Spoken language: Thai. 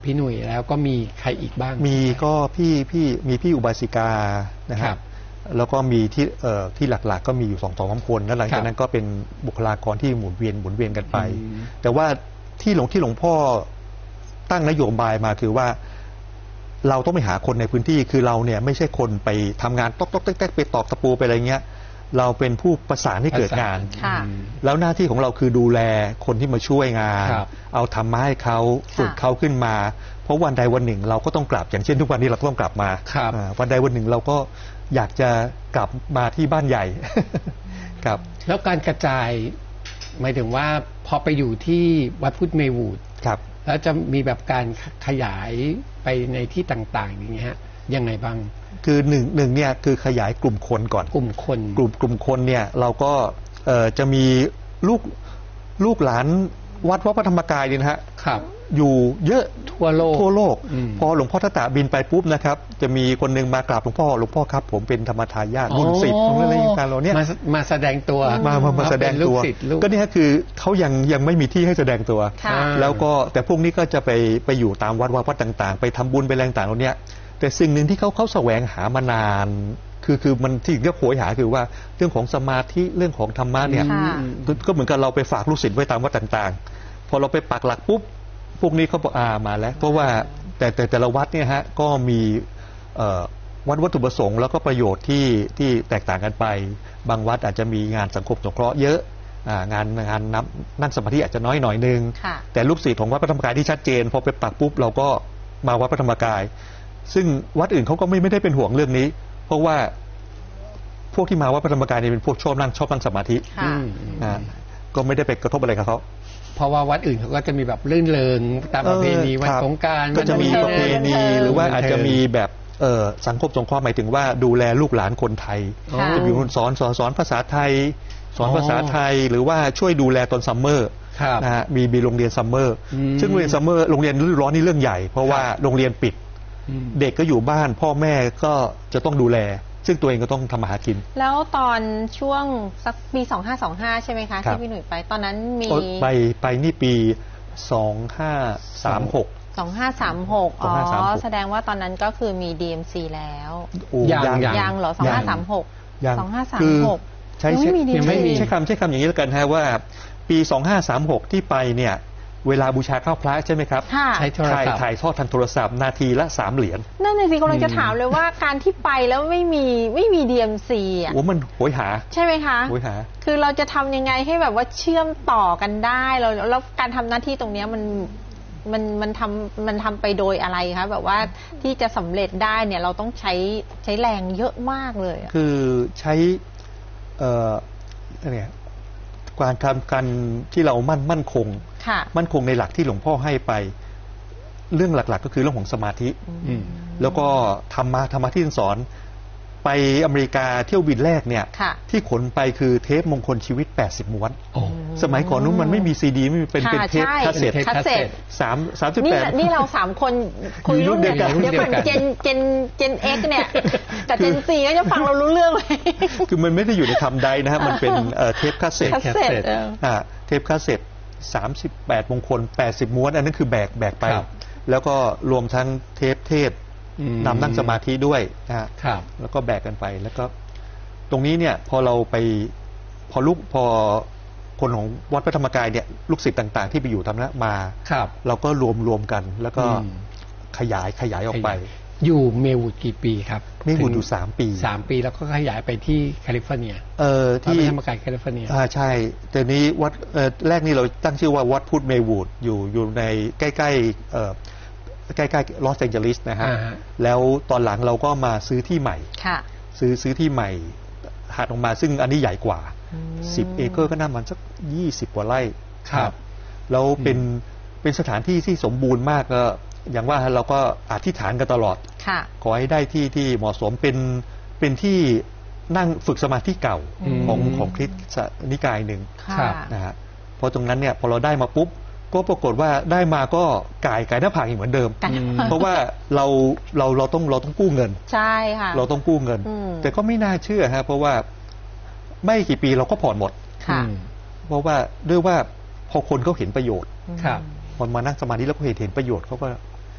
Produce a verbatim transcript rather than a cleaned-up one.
พี่หนุ่ยแล้วก็มีใครอีกบ้างมีก็พี่พี่มีพี่อุบาสิกานะครับแล้วก็มีที่เอ่อที่หลักๆก็มีอยู่สองสองสามคนแล้วหลังจากนั้นก็เป็นบุคลากรที่หมุนเวียนหมุนเวียนกันไปแต่ว่าที่หลวงที่หลวงพ่อตั้งนโยบายมาคือว่าเราต้องไปหาคนในพื้นที่คือเราเนี่ยไม่ใช่คนไปทำงานต๊อกต๊อกแต๊กไปตอกตะปูไปอะไรเงี้ยเราเป็นผู้ประสานให้เกิดงานแล้วหน้าที่ของเราคือดูแลคนที่มาช่วยงานเอาธรรมะให้เขาฝึกเขาขึ้นมาเพราะวันใดวันหนึ่งเราก็ต้องกลับอย่างเช่นทุกวันนี้เราต้องกลับมาวันใดวันหนึ่งเราก็อยากจะกลับมาที่บ้านใหญ่ครับแล้วการกระจายหมายถึงว่าพอไปอยู่ที่วัดพุทธเมวูดครับแล้วจะมีแบบการขยายไปในที่ต่างๆอย่างเงี้ยยังไงบ้างคือหนึ่งหนึ่งเนี่ยคือขยายกลุ่มคนก่อนกลุ่มคนกลุ่มกลุ่มคนเนี่ยเราก็เอ่อจะมีลูกลูกหลานวัดวัดพระธรรมกายเนี่ยนะฮะครับอยู่เยอะทั่วโลกทั่วโลกพอหลวงพ่อทัตตะบินไปปุ๊บนะครับจะมีคนหนึ่งมากราบหลวงพ่อหลวงพ่อครับผมเป็นธรรมทายาทรุ่นศิษย์ของอะไรต่างๆเราเนี่ยมาแสดงตัวมามาแสดงตัวก็นี่คือเขายังยังไม่มีที่ให้แสดงตัวแล้วก็แต่พวกนี้ก็จะไปไปอยู่ตามวัดวัดต่างๆไปทำบุญไปแรงต่างๆเราเนี่ยแต่สิ่งหนึ่งที่เขาเขาแสวงหามานานคือคือมันที่เรียกโหยหาคือว่าเรื่องของสมาธิเรื่องของธรรมะเนี่ยก็เหมือนกับเราไปฝากลูกศิษย์ไว้ตามวัดต่างๆพอเราไปปักหลักปุ๊บพวกนี้เขาบอกอามาแล้วเพราะว่าแต่แต่แต่ละวัดเนี่ยฮะก็มีวัดวัตถุประสงค์แล้วก็ประโยชน์ที่ที่แตกต่างกันไปบางวัดอาจจะมีงานสังคมสงเคราะห์เยอะงานงานนั่งสมาธิอาจจะน้อยหน่อยนึงแต่ลูกศิษย์ของวัดพระธรรมกายที่ชัดเจนพอไปปักปุ๊บเราก็มาวัดพระธรรมกายซึ่งวัดอื่นเขาก็ไม่ไม่ได้เป็นห่วงเรื่องนี้เพราะว่าพวกที่มาวัดพระธรรมกายเนี่ยเป็นพวกชอบนั่งชอบนั่งสมาธิก็ไม่ได้ไปกระทบอะไรกับเขาเพราะว่าวัดอื่นเขาก็จะมีแบบลื่นเริงตามประเพณีวันสงกรานต์ก็จะมีประเพณีหรือว่าอาจจะมีแบบสังคมสงเคราะห์หมายถึงว่าดูแลลูกหลานคนไทยจะมีคนสอนสอนสอนภาษาไทยสอนภาษาไทยหรือว่าช่วยดูแลตอนซัมเมอร์นะฮะมีมีโรงเรียนซัมเมอร์ซึ่งโรงเรียนซัมเมอร์โรงเรียนฤดูร้อนนี่เรื่องใหญ่เพราะว่าโรงเรียนปิดเด็กก็อยู่บ้านพ่อแม่ก็จะต้องดูแลซึ่งตัวเองก็ต้องทำมาหากินแล้วตอนช่วงสักปีสองห้าสองห้าใช่ไหมคะที่พี่หนุ่ยไปตอนนั้นมีไปไปนี่ปีสองห้าสามหกสองห้าสามหกอ๋อแสดงว่าตอนนั้นก็คือมี ดี เอ็ม ซี แล้วยังยังเหรอสองห้าสามหกสองห้าสามหกใช้ใช้คำใช้คำอย่างนี้แล้วกันฮะว่าปีสองห้าสามหกที่ไปเนี่ยเวลาบูชาข้าวพระใช่ไหมครับใช้โทรศัพท์ถ่ายทอดทางโทรศัพท์นาทีละสามเหรียญนั่นเลยสิกำลังจะถามเลยว่าการที่ไปแล้วไม่มีไม่มี ดี เอ็ม ซี อ่ะโอ้มันโหยหาใช่ไหมคะโหยหาคือเราจะทำยังไงให้แบบว่าเชื่อมต่อกันได้เราแล้วการทำหน้าที่ตรงนี้มันมันมันทำมันทำไปโดยอะไรคะแบบว่าที่จะสำเร็จได้เนี่ยเราต้องใช้ใช้แรงเยอะมากเลยคือใช้เอ่อเนี่ยการทำการที่เรามั่นมั่นคงมั่นคงในหลักที่หลวงพ่อให้ไปเรื่องหลักๆก็คือเรื่องของสมาธิแล้วก็ธรรมะธรรมะที่ท่านสอนไปอเมริกาเที่ยวบินแรกเนี่ยที่ขนไปคือเทปมงคลชีวิตแปดสิบม้วนสมัยก่อนนู้นมันไม่มีซีดีไม่มีเป็นเป็นเทปคาสเซ็ตสามสามสิบแปดนี่เราสามคนคุยรุ่นเดียวกันเดี๋ยวก่อนเจนเจนเจนเอ็กเนี่ยแต่เจนซีก็จะฟังเรารู้เรื่องเลยคือมันไม่ได้อยู่ในคำใดนะฮะมันเป็นเทปคาสเซ็ตเทปคาสเซ็ตสามสิบแปดมงคลแปดสิบม้วนอันนั้นคือแบกแบกไปแล้วก็รวมทั้งเทปเทศนำนั่งสมาธิด้วยนะครับแล้วก็แบกกันไปแล้วก็ตรงนี้เนี่ยพอเราไปพอลูกพอคนของวัดพระธรรมกายเนี่ยลูกศิษย์ต่างๆที่ไปอยู่ทำนะมาเราก็รวมรวมกันแล้วก็ขยายขยายออกไปอยู่เมวูดกี่ปีครับเมวูดอยู่สามปีสามปีแล้วก็ขยายไปที่แคลิฟอร์เนียเอ่อที่ธรรมกายแคลิฟอร์เนียอ่าใช่แต่นี้วัดเอ่อแรกนี่เราตั้งชื่อว่าวัดพุทธเมวูดอยู่อยู่ในใกล้ๆเอ่อใกล้ๆลอสแองเจลิสนะฮะแล้วตอนหลังเราก็มาซื้อที่ใหม่ซื้อซื้อที่ใหม่หัดออกมาซึ่งอันนี้ใหญ่กว่าสิบเอเคอร์ก็น่ามันสักยี่สิบกว่าไร่ครับแล้วเป็นเป็นสถานที่ที่สมบูรณ์มากก็อย่างว่าเราก็อธิษฐานกันตลอดขอให้ได้ที่ที่เหมาะสมเป็นเป็นที่นั่งฝึกสมาธิเก่าของของคริสต์นิกายหนึ่งนะฮะเพราะตรงนั้นเนี่ยพอเราได้มาปุ๊บก็ปรากฏว่าได้มาก็กายกายหน้าผากอีกเหมือนเดิมเพราะว่าเราเราเราต้องเราต้องกู้เงินใช่ค่ะเราต้องกู้เงินแต่ก็ไม่น่าเชื่อฮะเพราะว่าไม่กี่ปีเราก็ผ่อนหมดเพราะว่าด้วยว่าพอคนเขาเห็นประโยชน์พอมานั่งสมาธิแล้วก็เห็นเห็นประโยชน์เขาก็